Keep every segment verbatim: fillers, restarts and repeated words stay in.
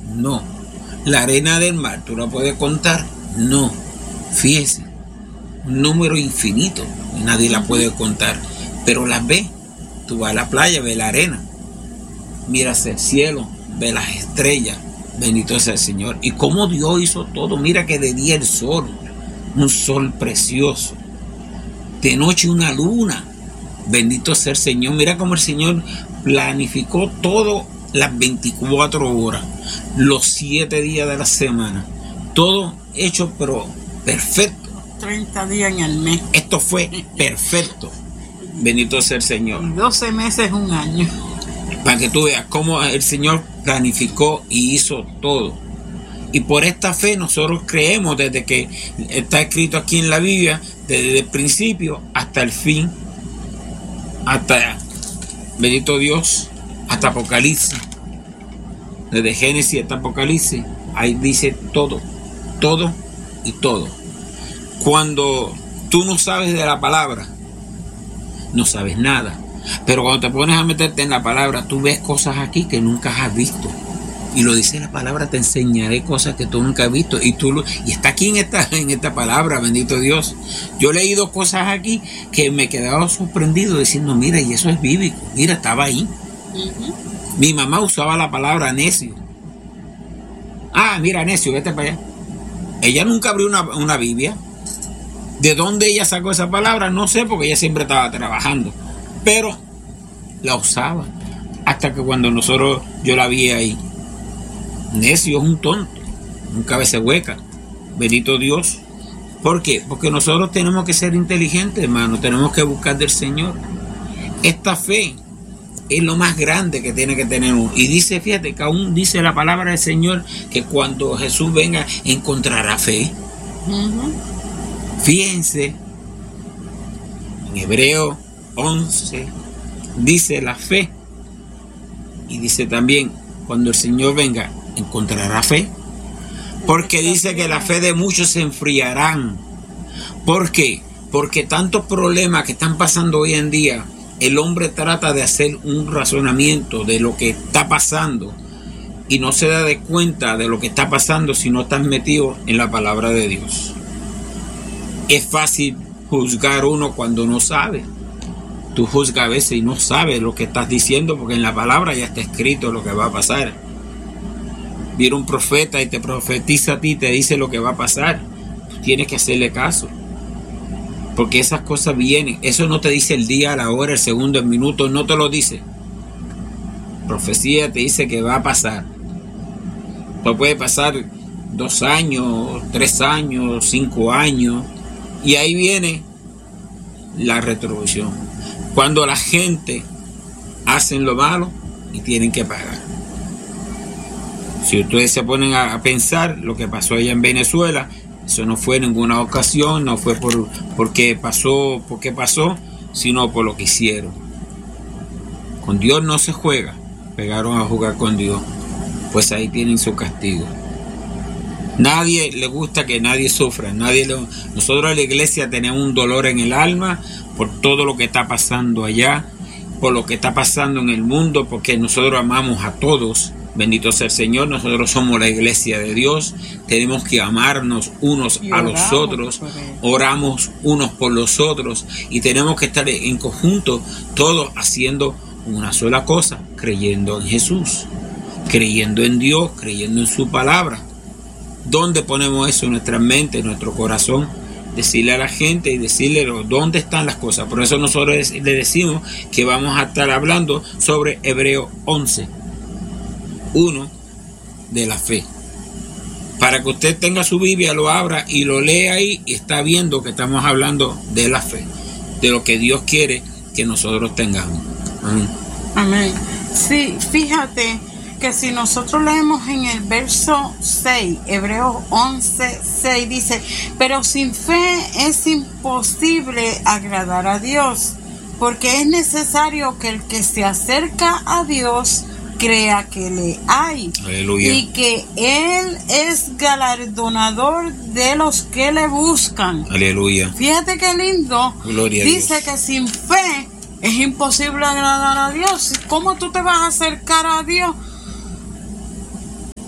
No. La arena del mar, ¿tú la puedes contar? No. Fíjese, un número infinito, nadie la puede contar, pero las ve. Tú vas a la playa, ves la arena, miras el cielo, ves las estrellas, bendito sea el Señor. Y cómo Dios hizo todo, mira que de día el sol, un sol precioso, de noche una luna, bendito sea el Señor. Mira cómo el Señor planificó todo, las veinticuatro horas, los siete días de la semana, todo hecho pero perfecto. treinta días en el mes. Esto fue perfecto, bendito sea el Señor. Y doce meses, un año. Para que tú veas cómo el Señor planificó y hizo todo. Y por esta fe nosotros creemos desde que está escrito aquí en la Biblia, desde el principio hasta el fin, hasta, bendito Dios, hasta Apocalipsis. Desde Génesis hasta Apocalipsis, ahí dice todo, todo y todo. Cuando tú no sabes de la palabra, no sabes nada. Pero cuando te pones a meterte en la palabra, tú ves cosas aquí que nunca has visto. Y lo dice la palabra, te enseñaré cosas que tú nunca has visto. Y tú lo, y está aquí en esta, en esta palabra, bendito Dios. Yo he leído cosas aquí que me he quedado sorprendido diciendo, mira, y eso es bíblico. Mira, estaba ahí. Uh-huh. Mi mamá usaba la palabra necio. Ah, mira, necio, vete para allá. Ella nunca abrió una, una Biblia. ¿De dónde ella sacó esa palabra? No sé, porque ella siempre estaba trabajando. Pero la usaba. Hasta que cuando nosotros, yo la vi ahí. Necio es un tonto, un cabeza hueca. Bendito Dios. ¿Por qué? Porque nosotros tenemos que ser inteligentes, hermano. Tenemos que buscar del Señor. Esta fe es lo más grande que tiene que tener uno. Y dice, fíjate, que aún dice la palabra del Señor que cuando Jesús venga encontrará fe. Uh-huh. Fíjense, en Hebreo once dice la fe. Y dice también, cuando el Señor venga, encontrará fe. Porque dice que la fe de muchos se enfriarán. ¿Por qué? Porque tantos problemas que están pasando hoy en día, el hombre trata de hacer un razonamiento de lo que está pasando y no se da de cuenta de lo que está pasando si no estás metido en la palabra de Dios. Es fácil juzgar uno cuando no sabe. Tú juzgas a veces y no sabes lo que estás diciendo porque en la palabra ya está escrito lo que va a pasar. Viene un profeta y te profetiza a ti, te dice lo que va a pasar. Tú tienes que hacerle caso. Porque esas cosas vienen. Eso no te dice el día, la hora, el segundo, el minuto. No te lo dice. Profecía te dice que va a pasar. Pues puede pasar dos años, tres años, cinco años. Y ahí viene la retribución. Cuando la gente hacen lo malo y tienen que pagar. Si ustedes se ponen a pensar lo que pasó allá en Venezuela, eso no fue en ninguna ocasión, no fue por porque pasó, porque pasó, sino por lo que hicieron. Con Dios no se juega. Pegaron a jugar con Dios. Pues ahí tienen su castigo. Nadie le gusta que nadie sufra. Nadie lo, nosotros en la iglesia tenemos un dolor en el alma por todo lo que está pasando allá, por lo que está pasando en el mundo, porque nosotros amamos a todos. Bendito sea el Señor, nosotros somos la iglesia de Dios, tenemos que amarnos unos a los otros, oramos unos por los otros y tenemos que estar en conjunto, todos haciendo una sola cosa, creyendo en Jesús, creyendo en Dios, creyendo en su palabra. ¿Dónde ponemos eso en nuestra mente, en nuestro corazón? Decirle a la gente y decirle dónde están las cosas. Por eso nosotros le decimos que vamos a estar hablando sobre Hebreo once. Uno de la fe. Para que usted tenga su Biblia, lo abra y lo lea ahí y está viendo que estamos hablando de la fe, de lo que Dios quiere que nosotros tengamos. Amén. Amén. Sí, fíjate que si nosotros leemos en el verso seis, Hebreos once, seis, dice, pero sin fe es imposible agradar a Dios, porque es necesario que el que se acerca a Dios crea que le hay. Aleluya. Y que Él es galardonador de los que le buscan. Aleluya. Fíjate qué lindo. Gloria Dice a Dios. Que sin fe es imposible agradar a Dios. ¿Cómo tú te vas a acercar a Dios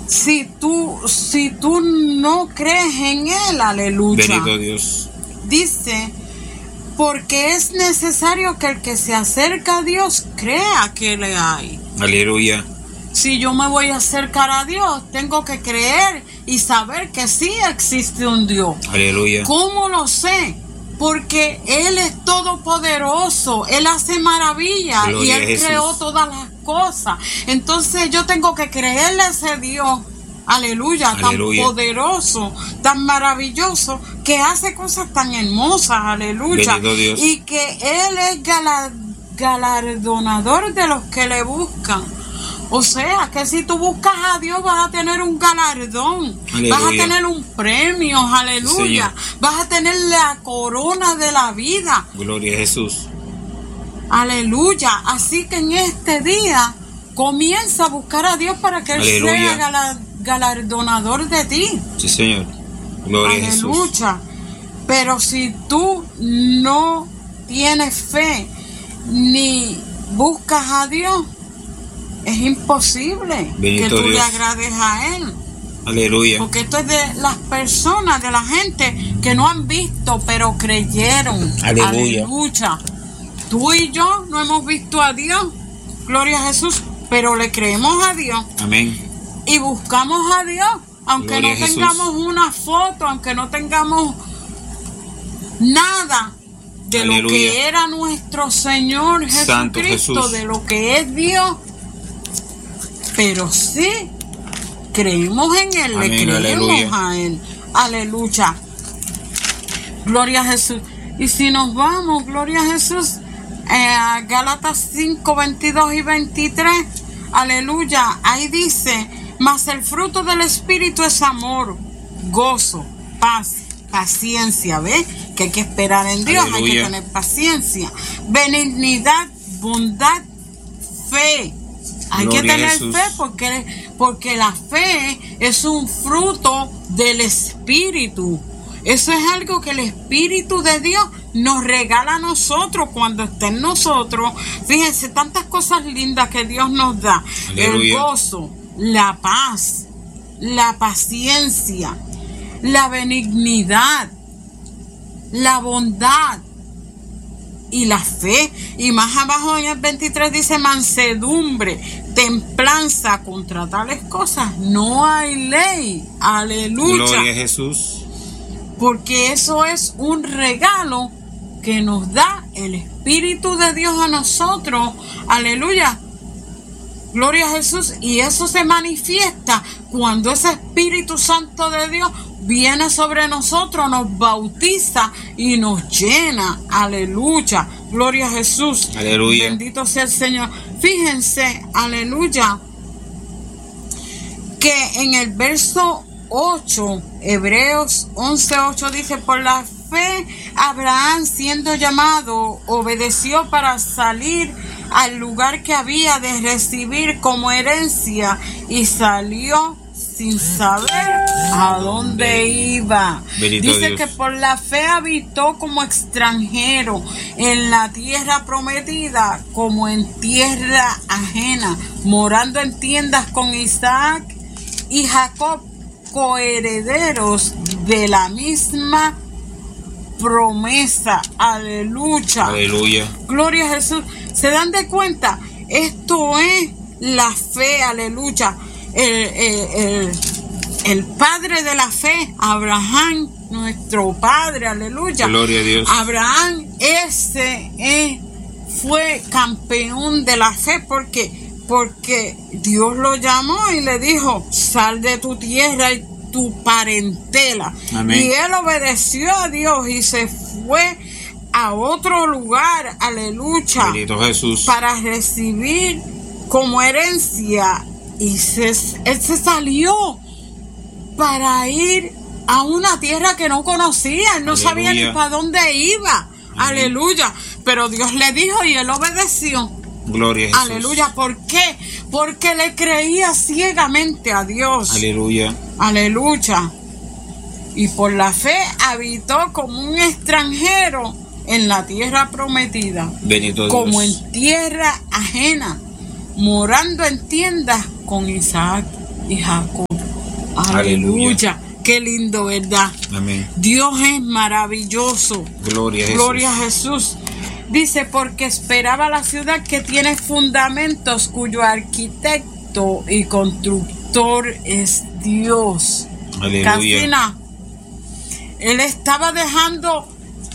si tú, si tú no crees en Él, aleluya. Bendito Dios. Dice, porque es necesario que el que se acerca a Dios crea que le hay. Aleluya. Si yo me voy a acercar a Dios, tengo que creer y saber que sí existe un Dios. Aleluya. ¿Cómo lo sé? Porque Él es todopoderoso, Él hace maravillas y Él creó todas las cosas. Entonces yo tengo que creerle a ese Dios, aleluya, aleluya, tan poderoso, tan maravilloso, que hace cosas tan hermosas, aleluya. Y que Él es galardonador de los que le buscan. O sea, que si tú buscas a Dios vas a tener un galardón, aleluya, vas a tener un premio, aleluya, sí, vas a tener la corona de la vida. Gloria a Jesús. Aleluya. Así que en este día comienza a buscar a Dios para que Él aleluya sea galar, galardonador de ti. Sí, Señor. Gloria aleluya. a Jesús. Pero si tú no tienes fe ni buscas a Dios, es imposible bendito que tú Dios le agrades a Él. Aleluya. Porque esto es de las personas, de la gente que no han visto, pero creyeron. Aleluya. Aleluya. Tú y yo no hemos visto a Dios, gloria a Jesús, pero le creemos a Dios. Amén. Y buscamos a Dios, aunque gloria no tengamos una foto, aunque no tengamos nada de aleluya lo que era nuestro Señor Jesucristo, Jesús, de lo que es Dios. Pero sí, creemos en Él, amén, le creemos aleluya a Él. Aleluya. Gloria a Jesús. Y si nos vamos, gloria a Jesús, eh, a Gálatas cinco, veintidós y veintitrés, aleluya, ahí dice, mas el fruto del Espíritu es amor, gozo, paz, paciencia, ¿ves? Que hay que esperar en Dios, aleluya, hay que tener paciencia, benignidad, bondad, fe. Hay gloria que tener fe porque, porque la fe es un fruto del Espíritu. Eso es algo que el Espíritu de Dios nos regala a nosotros cuando está en nosotros. Fíjense, tantas cosas lindas que Dios nos da. Aleluya. El gozo, la paz, la paciencia, la benignidad, la bondad y la fe. Y más abajo en el veintitrés dice mansedumbre, templanza. Contra tales cosas no hay ley. Aleluya. Gloria a Jesús. Porque eso es un regalo que nos da el Espíritu de Dios a nosotros. Aleluya. Gloria a Jesús. Y eso se manifiesta cuando ese Espíritu Santo de Dios viene sobre nosotros, nos bautiza y nos llena. Aleluya. Gloria a Jesús. Aleluya. Bendito sea el Señor. Fíjense, aleluya, que en el verso ocho, Hebreos once, ocho dice, por la fe Abraham, siendo llamado, obedeció para salir al lugar que había de recibir como herencia y salió sin saber a dónde iba. Bendito dice Dios. Que por la fe habitó como extranjero en la tierra prometida, como en tierra ajena, morando en tiendas con Isaac y Jacob, coherederos de la misma promesa. Aleluya. Aleluya. Gloria a Jesús. ¿Se dan de cuenta? Esto es la fe. Aleluya. El, el, el, el padre de la fe, Abraham, nuestro padre. Aleluya. Gloria a Dios. Abraham, ese eh, fue campeón de la fe. ¿Por qué? Porque Dios lo llamó y le dijo, sal de tu tierra y tu parentela. Amén. Y él obedeció a Dios y se fue a otro lugar, aleluya, bendito Jesús, para recibir como herencia. Y se, él se salió para ir a una tierra que no conocía. Él no aleluya sabía ni para dónde iba. Amén. Aleluya. Pero Dios le dijo y él obedeció. Gloria a Jesús. Aleluya. ¿Por qué? Porque le creía ciegamente a Dios. Aleluya. Aleluya. Y por la fe habitó como un extranjero en la tierra prometida. Bendito Dios. Como en tierra ajena, morando en tiendas con Isaac y Jacob. Aleluya. Aleluya. Qué lindo, ¿verdad? Amén. Dios es maravilloso. Gloria a Jesús. Gloria a Jesús. Dice, porque esperaba la ciudad que tiene fundamentos, cuyo arquitecto y constructor es Dios. Aleluya. Casina, él estaba dejando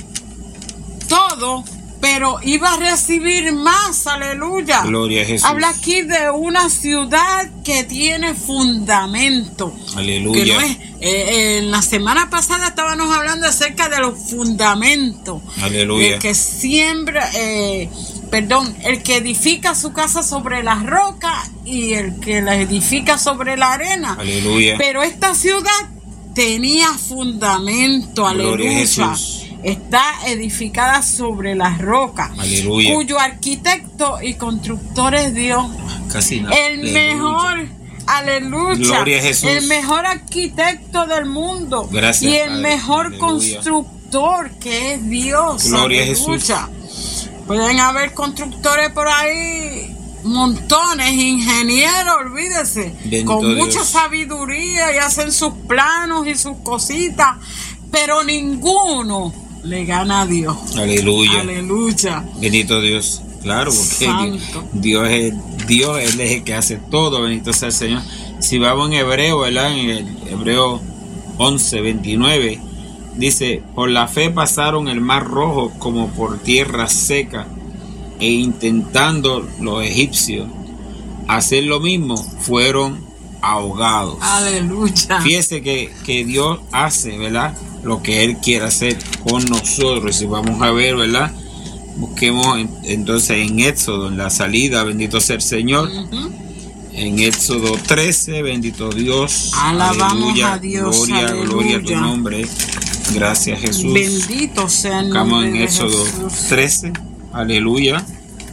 todo, pero iba a recibir más. Aleluya. Gloria a Jesús. Habla aquí de una ciudad que tiene fundamento. Aleluya. Que no es, eh, en la semana pasada estábamos hablando acerca de los fundamentos. Aleluya. El que siembra, eh, perdón, el que edifica su casa sobre la roca y el que la edifica sobre la arena. Aleluya. Pero esta ciudad tenía fundamento. Gloria Aleluya. a Jesús. Está edificada sobre la roca. Aleluya. Cuyo arquitecto y constructor es Dios. Casi nada. El Aleluya. mejor, aleluya. Gloria a Jesús. El mejor arquitecto del mundo. Gracias, y el Padre. mejor Aleluya. constructor que es Dios. Gloria a Aleluya. Pueden haber constructores por ahí, montones, ingenieros, olvídese, Bendito con mucha Dios. sabiduría y hacen sus planos y sus cositas, pero ninguno le gana a Dios. Aleluya. Aleluya. Bendito Dios. Claro, porque Dios, Santo. Dios es Dios, Él es el que hace todo. Bendito sea el Señor. Si vamos en Hebreo, ¿verdad? En el Hebreo once, veintinueve, dice: por la fe pasaron el mar rojo como por tierra seca, e intentando los egipcios hacer lo mismo, fueron ahogados. Aleluya. Fíjese que, que Dios hace, ¿verdad?, lo que Él quiere hacer con nosotros. Si vamos a ver, ¿verdad?, busquemos en, entonces en Éxodo, en la salida, bendito sea el Señor. Uh-huh. En Éxodo trece, bendito Dios. Alabamos Aleluya. a Dios. Gloria, Aleluya. gloria a tu nombre. Gracias, Jesús. Bendito sea el Buscamos nombre en de Éxodo Jesús. trece. Aleluya.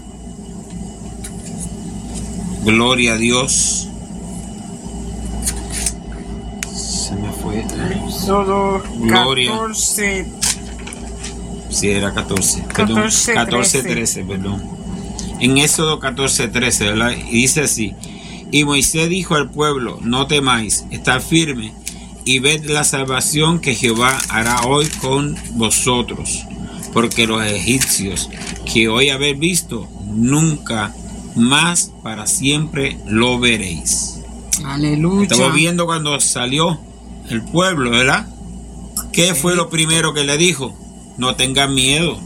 Gloria a Dios. Se me fue. Éxodo Gloria. catorce. Sí, era catorce. Perdón, catorce, catorce, trece. trece, perdón. En Éxodo catorce, trece, ¿verdad? Y dice así: y Moisés dijo al pueblo: no temáis, estad firme y ved la salvación que Jehová hará hoy con vosotros, porque los egipcios que hoy habéis visto, nunca más para siempre lo veréis. Aleluya. Estamos viendo cuando salió el pueblo, ¿verdad? ¿Qué fue lo primero que le dijo? No tengan miedo.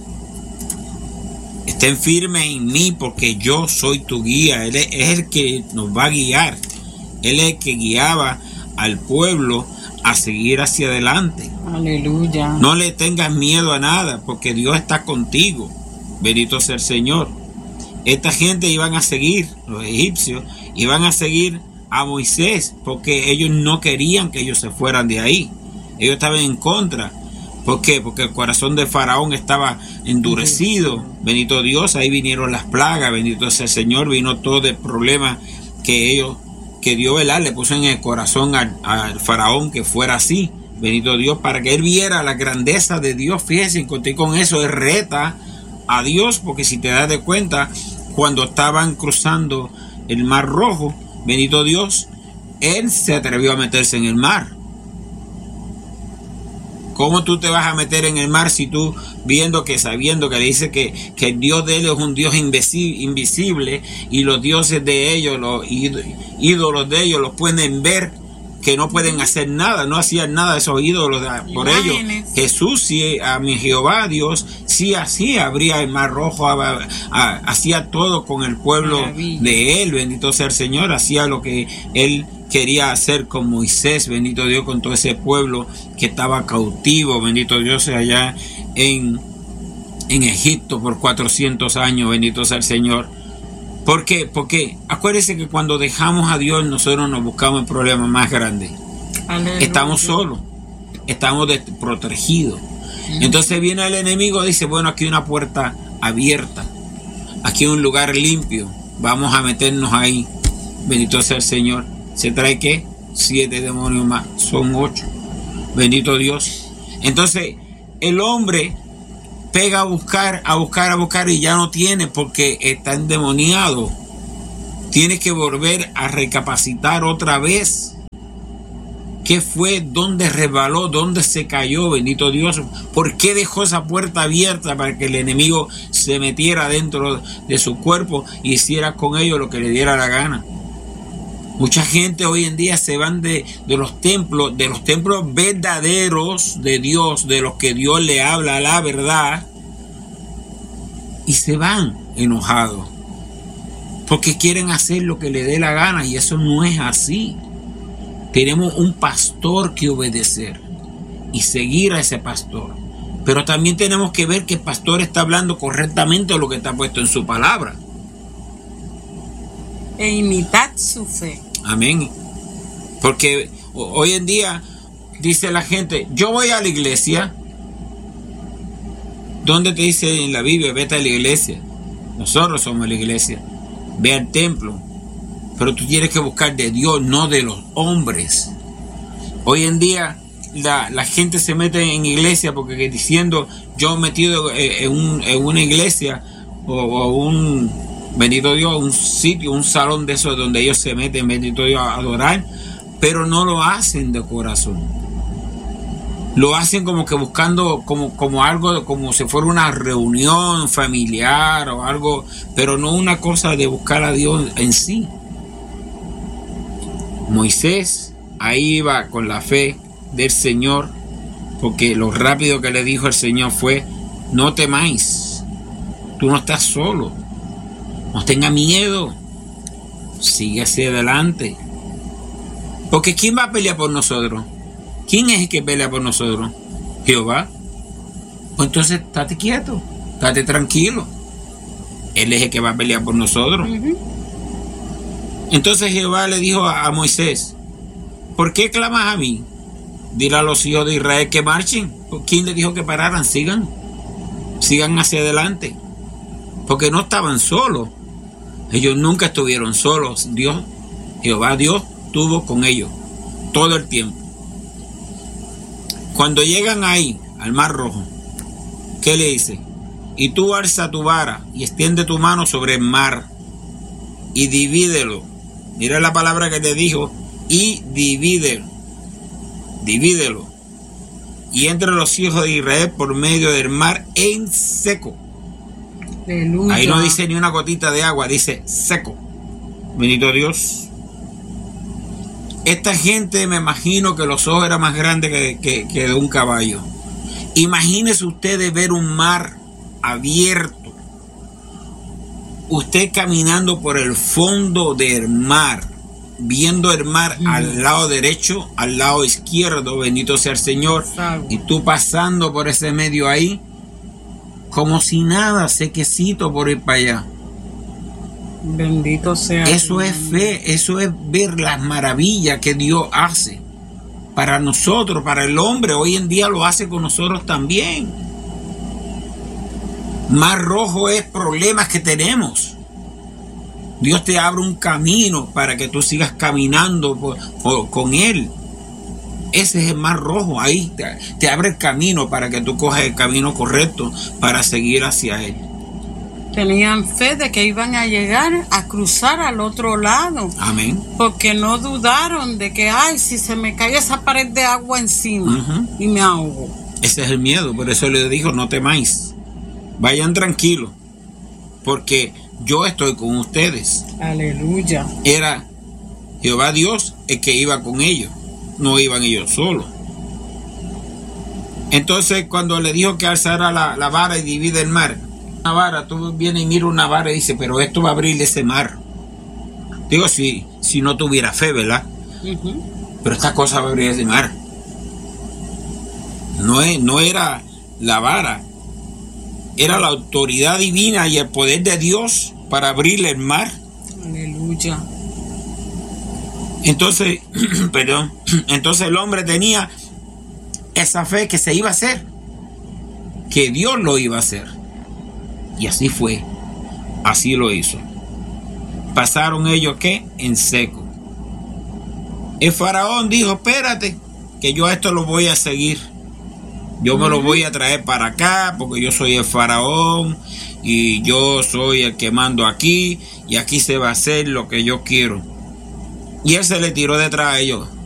Estén firmes en mí, porque yo soy tu guía. Él es, es el que nos va a guiar. Él es el que guiaba al pueblo a seguir hacia adelante. Aleluya. No le tengas miedo a nada, porque Dios está contigo. Bendito sea el Señor. Esta gente iban a seguir, los egipcios, iban a seguir a Moisés, porque ellos no querían que ellos se fueran de ahí. Ellos estaban en contra. ¿Por qué? Porque el corazón de Faraón estaba endurecido. Bendito Dios, ahí vinieron las plagas. Bendito sea el Señor, vino todo el problema que ellos, que Dios, ¿verdad?, le puso en el corazón al, al Faraón que fuera así. Bendito Dios, para que él viera la grandeza de Dios. Fíjense, conté con eso, él reta a Dios, porque si te das de cuenta, cuando estaban cruzando el Mar Rojo, bendito Dios, él se atrevió a meterse en el mar. ¿Cómo tú te vas a meter en el mar si tú, viendo que, sabiendo que le dice que, que el Dios de él es un Dios invisible, y los dioses de ellos, los ídolos de ellos, los pueden ver, que no pueden hacer nada, no hacían nada esos ídolos de, por ellos? Jesús, sí, a mi Jehová Dios, sí hacía, abría el mar rojo, a, a, hacía todo con el pueblo Maravilla. De él, bendito sea el Señor, hacía lo que él quería hacer con Moisés, bendito Dios, con todo ese pueblo que estaba cautivo, bendito Dios, allá en, en Egipto por cuatrocientos años, bendito sea el Señor. ¿Por qué? Porque acuérdense que cuando dejamos a Dios, nosotros nos buscamos el problema más grande. Aleluya. Estamos solos, estamos desprotegidos. Uh-huh. Entonces viene el enemigo y dice: bueno, aquí hay una puerta abierta, aquí hay un lugar limpio, vamos a meternos ahí. Bendito sea el Señor. ¿Se trae qué? Siete demonios más, son ocho. Bendito Dios. Entonces el hombre pega a buscar, a buscar, a buscar, y ya no tiene, porque está endemoniado. Tienes que volver a recapacitar otra vez. ¿Qué fue? ¿Dónde resbaló? ¿Dónde se cayó? Bendito Dios. ¿Por qué dejó esa puerta abierta para que el enemigo se metiera dentro de su cuerpo y hiciera con ellos lo que le diera la gana? Mucha gente hoy en día se van de, de los templos, de los templos verdaderos de Dios, de los que Dios le habla la verdad, y se van enojados porque quieren hacer lo que le dé la gana, y eso no es así. Tenemos un pastor que obedecer y seguir a ese pastor, pero también tenemos que ver que el pastor está hablando correctamente lo que está puesto en su palabra. E imitar su fe. Amén. Porque hoy en día dice la gente, yo voy a la iglesia. ¿Dónde te dice en la Biblia, vete a la iglesia? Nosotros somos la iglesia. Ve al templo. Pero tú tienes que buscar de Dios, no de los hombres. Hoy en día la, la gente se mete en iglesia porque diciendo, yo metido en, un, en una iglesia o, o un, bendito Dios, un sitio, un salón de esos donde ellos se meten, bendito Dios, a adorar, pero no lo hacen de corazón. Lo hacen como que buscando como, como algo, como si fuera una reunión familiar o algo, pero no una cosa de buscar a Dios en sí. Moisés ahí iba con la fe del Señor, porque lo rápido que le dijo el Señor fue, no temáis, tú no estás solo, no tengas miedo, sigue hacia adelante. Porque ¿quién va a pelear por nosotros? ¿Quién es el que pelea por nosotros? Jehová. Pues entonces estate quieto, estate tranquilo. Él es el que va a pelear por nosotros. Uh-huh. Entonces Jehová le dijo a, a Moisés, ¿por qué clamas a mí? Dile a los hijos de Israel que marchen. ¿Quién les dijo que pararan? Sigan. Sigan hacia adelante. Porque no estaban solos. Ellos nunca estuvieron solos. Dios, Jehová Dios estuvo con ellos todo el tiempo. Cuando llegan ahí, al Mar Rojo, ¿qué le dice? Y tú alza tu vara y extiende tu mano sobre el mar y divídelo. Mira la palabra que te dijo, y divídelo. Divídelo. Y entre los hijos de Israel por medio del mar en seco. Aleluya. Ahí no dice ni una gotita de agua, dice seco. Bendito Dios. Esta gente, me imagino que los ojos eran más grandes que, que, que de un caballo. Imagínese usted de ver un mar abierto. Usted caminando por el fondo del mar, viendo el mar mm. al lado derecho, al lado izquierdo, bendito sea el Señor, Salvo. Y tú pasando por ese medio ahí, como si nada, sequecito por ir para allá. Bendito sea. Eso es fe, eso es ver las maravillas que Dios hace para nosotros, para el hombre. Hoy en día lo hace con nosotros también. Mar Rojo es problemas que tenemos. Dios te abre un camino para que tú sigas caminando por, por, con Él. Ese es el Mar Rojo. Ahí te, te abre el camino para que tú cojas el camino correcto para seguir hacia Él. Tenían fe de que iban a llegar a cruzar al otro lado. Amén. Porque no dudaron de que, ay, si se me cae esa pared de agua encima uh-huh. y me ahogo. Ese es el miedo. Por eso le dijo, no temáis. Vayan tranquilos. Porque yo estoy con ustedes. Aleluya. Era Jehová Dios el que iba con ellos. No iban ellos solos. Entonces cuando le dijo que alzara la, la vara y divide el mar. Una vara, tú vienes y miras una vara y dices, pero esto va a abrir ese mar. Digo, si, si no tuviera fe, ¿verdad? Uh-huh. Pero esta cosa va a abrir ese mar. No, es, no era la vara, era la autoridad divina y el poder de Dios para abrirle el mar. Aleluya. Entonces, perdón, entonces el hombre tenía esa fe que se iba a hacer, que Dios lo iba a hacer. Y así fue, así lo hizo. Pasaron ellos, ¿qué? En seco. El faraón dijo, espérate, que yo a esto lo voy a seguir. Yo me lo voy a traer para acá, porque yo soy el faraón. y yo soy el que mando aquí y aquí se va a hacer lo que yo quiero. Y él se le tiró detrás a ellos.